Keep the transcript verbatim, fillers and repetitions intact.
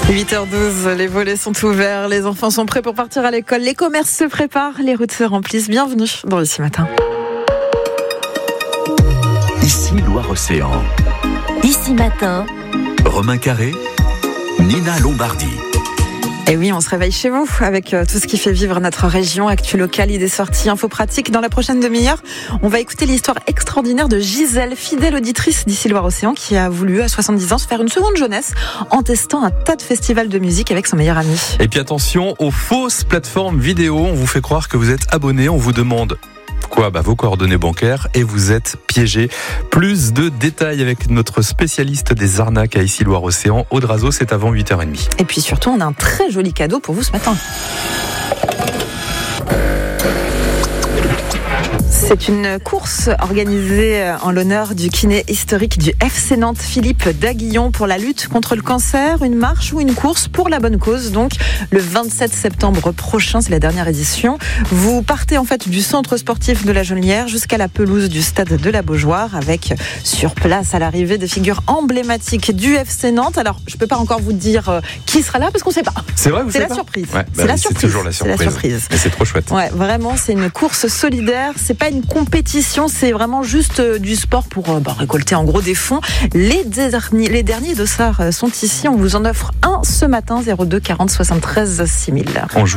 huit heures douze, les volets sont ouverts, les enfants sont prêts pour partir à l'école, les commerces se préparent, les routes se remplissent. Bienvenue dans Ici Matin. Ici Loire-Océan. Ici Matin. Romain Carré, Nina Lombardi. Et oui, on se réveille chez vous avec tout ce qui fait vivre notre région, actu locale, idées sorties, infos pratiques. Dans la prochaine demi-heure, on va écouter l'histoire extraordinaire de Gisèle, fidèle auditrice d'Ici Loire-Océan, qui a voulu, à soixante-dix ans, se faire une seconde jeunesse en testant un tas de festivals de musique avec son meilleur ami. Et puis attention aux fausses plateformes vidéo. On vous fait croire que vous êtes abonné, on vous demande quoi bah, vos coordonnées bancaires et vous êtes piégé. Plus de détails avec notre spécialiste des arnaques à Ici Loire-Océan, Aude Razo, c'est avant huit heures trente. Et puis surtout, on a un très joli cadeau pour vous ce matin. C'est une course organisée en l'honneur du kiné historique du F C Nantes, Philippe Daguillon, pour la lutte contre le cancer. Une marche ou une course pour la bonne cause. Donc, le vingt-sept septembre prochain, c'est la dernière édition. Vous partez en fait du centre sportif de la Genelière jusqu'à la pelouse du stade de la Beaujoire, avec sur place à l'arrivée des figures emblématiques du F C Nantes. Alors, je peux pas encore vous dire euh, qui sera là parce qu'on sait pas. C'est vrai, vous C'est savez la pas surprise. Ouais, bah c'est oui, la c'est surprise. toujours la surprise. C'est la surprise. Mais c'est trop chouette. Ouais, vraiment, c'est une course solidaire. C'est pas une compétition, c'est vraiment juste euh, du sport pour euh, bah, récolter en gros des fonds. Les derniers, les derniers dossards sont ici. On vous en offre un ce matin, zéro deux quarante soixante-treize six mille. On joue